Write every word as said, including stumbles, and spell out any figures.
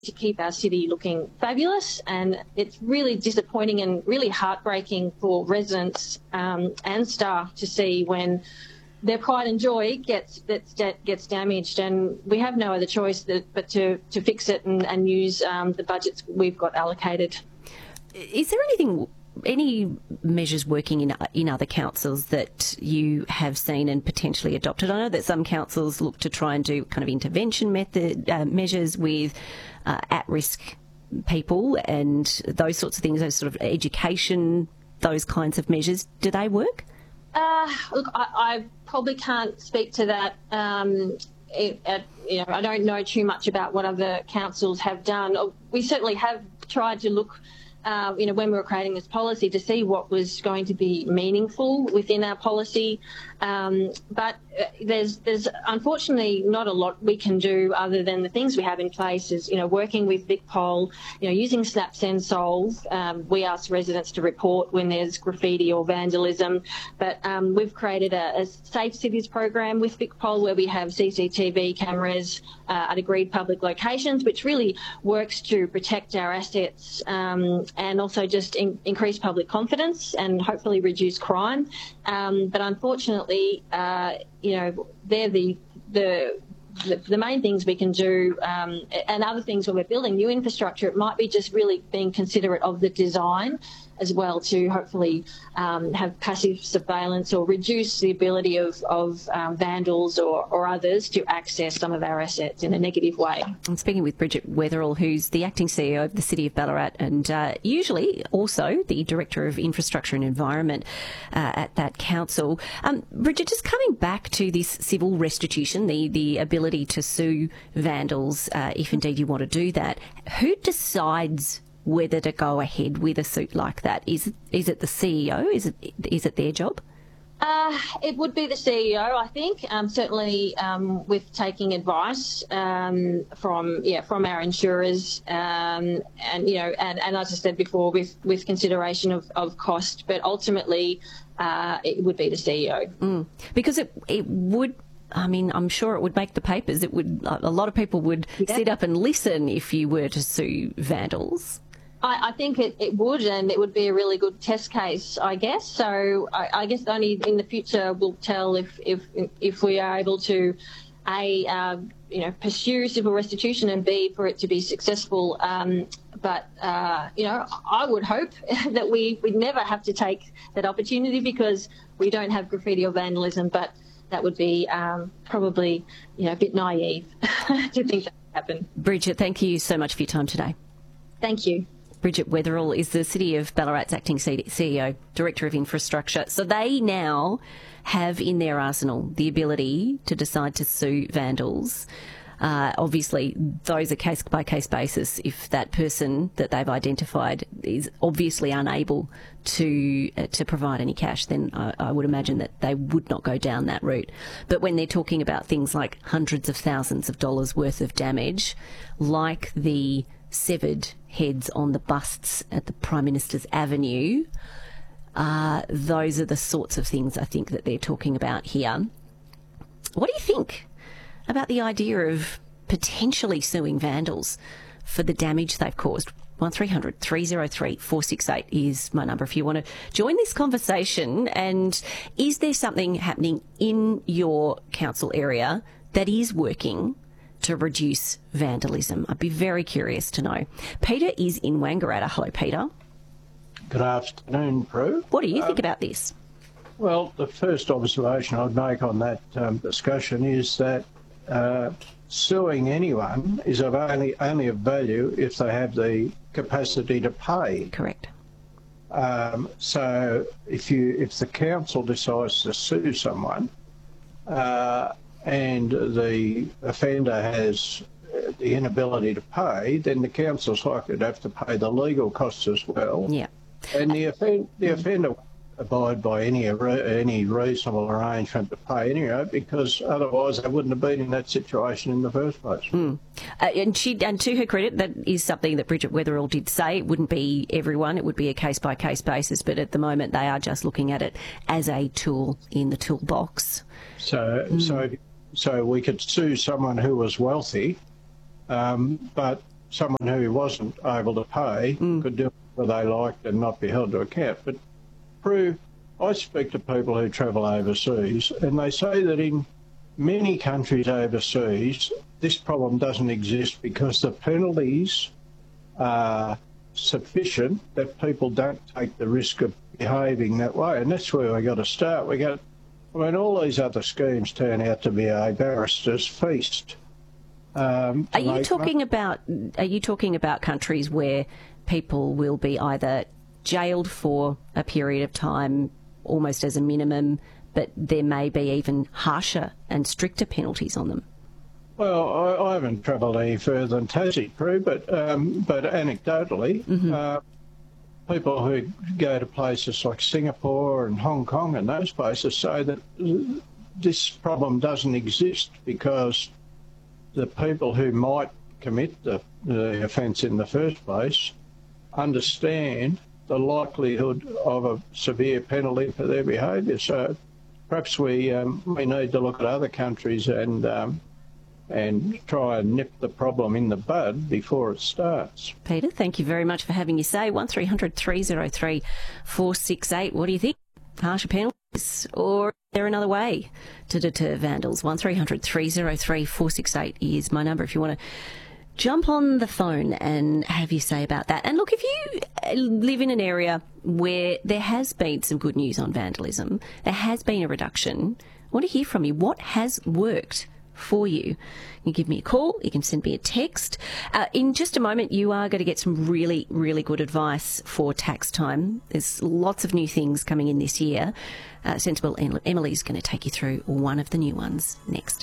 to keep our city looking fabulous, and it's really disappointing and really heartbreaking for residents um, and staff to see when their pride and joy gets gets, gets damaged, and we have no other choice that, but to, to fix it and, and use um, the budgets we've got allocated. Is there anything, any measures working in in other councils that you have seen and potentially adopted? I know that some councils look to try and do kind of intervention method uh, measures with uh, at-risk people and those sorts of things, those sort of education, those kinds of measures. Do they work? Uh, look, I, I probably can't speak to that. Um, it, uh, you know, I don't know too much about what other councils have done. We certainly have tried to look, uh, you know, when we were creating this policy, to see what was going to be meaningful within our policy. Um, but there's there's unfortunately not a lot we can do other than the things we have in place, is, you know, working with VicPol, you know, using Snap Send Solve. Um, we ask residents to report when there's graffiti or vandalism, but um, we've created a, a Safe Cities program with VicPol where we have C C T V cameras uh, at agreed public locations, which really works to protect our assets um, and also just in, increase public confidence and hopefully reduce crime. Um, but unfortunately, uh, you know, they're the the the, the main things we can do, um, and other things when we're building new infrastructure, it might be just really being considerate of the design as well, to hopefully um, have passive surveillance or reduce the ability of, of um, vandals or, or others to access some of our assets in a negative way. I'm speaking with Bridget Weatherall, who's the acting C E O of the City of Ballarat and uh, usually also the Director of Infrastructure and Environment uh, at that council. Um, Bridget, just coming back to this civil restitution, the, the ability to sue vandals uh, if indeed you want to do that, who decides whether to go ahead with a suit like that? Is it, is it the C E O? Is it is it their job? Uh, it would be the C E O, I think. Um, certainly, um, with taking advice um, from yeah from our insurers, um, and you know, and, and as I said before, with, with consideration of, of cost. But ultimately, uh, it would be the C E O mm. because it it would. I mean, I'm sure it would make the papers. It would. A lot of people would yeah. sit up and listen if you were to sue vandals. I, I think it, it would, and it would be a really good test case, I guess. So I, I guess only in the future we'll tell if if if we are able to, A, uh, you know, pursue civil restitution, and B, for it to be successful. Um, but, uh, you know, I would hope that we would never have to take that opportunity because we don't have graffiti or vandalism, but that would be um, probably, you know, a bit naive to think that would happen. Bridget, thank you so much for your time today. Thank you. Bridget Weatherall is the City of Ballarat's acting C E O, Director of Infrastructure. So they now have in their arsenal the ability to decide to sue vandals. Uh, obviously, those are case-by-case basis. If that person that they've identified is obviously unable to uh, to provide any cash, then I, I would imagine that they would not go down that route. But when they're talking about things like hundreds of thousands of dollars worth of damage, like the severed heads on the busts at the Prime Minister's Avenue, uh, those are the sorts of things I think that they're talking about here. What do you think about the idea of potentially suing vandals for the damage they've caused? one three hundred, three oh three, four six eight is my number if you want to join this conversation. And is there something happening in your council area that is working to reduce vandalism? I'd be very curious to know. Peter is in Wangaratta. Hello, Peter. Good afternoon, Prue. What do you um, think about this? Well, the first observation I'd make on that um, discussion is that uh, suing anyone is of only, only of value if they have the capacity to pay. Correct. Um, so if you if the council decides to sue someone, uh, and the offender has the inability to pay, then the council's likely to have to pay the legal costs as well. Yeah. And the, offend, the offender abide by any any reasonable arrangement to pay anyway, because otherwise they wouldn't have been in that situation in the first place. Mm. Uh, and she, and to her credit, that is something that Bridget Weatherall did say. It wouldn't be everyone; it would be a case-by-case basis. But at the moment, they are just looking at it as a tool in the toolbox. So, mm. so, so we could sue someone who was wealthy, um, but someone who wasn't able to pay mm. could do whatever they liked and not be held to account. But Prue, I speak to people who travel overseas, and they say that in many countries overseas, this problem doesn't exist because the penalties are sufficient that people don't take the risk of behaving that way. And that's where we got to start. We got, I mean, all these other schemes turn out to be a barrister's feast. Um, are you talking money. about? Are you talking about countries where people will be either jailed for a period of time, almost as a minimum, but there may be even harsher and stricter penalties on them? Well, I, I haven't travelled any further than Tassie, Prue, but um, but anecdotally, mm-hmm. uh, people who go to places like Singapore and Hong Kong and those places say that this problem doesn't exist because the people who might commit the, the offence in the first place understand the likelihood of a severe penalty for their behaviour. So perhaps we um, we need to look at other countries and um, and try and nip the problem in the bud before it starts. Peter, thank you very much for having your say. one three hundred three oh three four six eight. What do you think? Harsher penalties, or is there another way to deter vandals? one three hundred three oh three four six eight is my number if you want to jump on the phone and have your say about that. And look, if you live in an area where there has been some good news on vandalism, there has been a reduction, I want to hear from you. What has worked for you? You can give me a call, you can send me a text. Uh, in just a moment, you are going to get some really, really good advice for tax time. There's lots of new things coming in this year. Uh, Sensible Emily's going to take you through one of the new ones next.